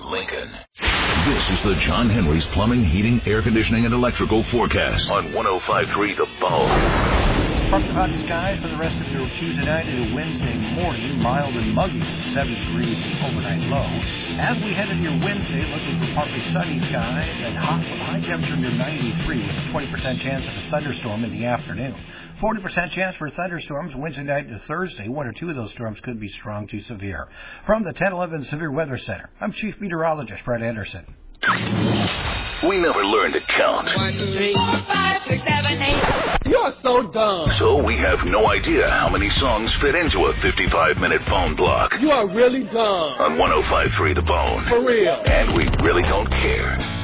Lincoln. This is the John Henry's Plumbing, Heating, Air Conditioning, and Electrical Forecast on 105.3 The Bone. Partly cloudy skies for the rest of your Tuesday night into Wednesday morning. Mild and muggy, 7 degrees overnight low. As we head into your Wednesday, looking for partly sunny skies and hot with high temperature near 93 with a 20% chance of a thunderstorm in the afternoon. 40% chance for thunderstorms Wednesday night to Thursday. One or two of those storms could be strong to severe. From the 1011 Severe Weather Center, I'm Chief Meteorologist Brett Anderson. We never learned to count. 1, 2, 3, 4, 5, 6, 7, 8. You're so dumb. So we have no idea how many songs fit into a 55-minute phone block. You are really dumb. On 105.3 The Bone. For real. And we really don't care.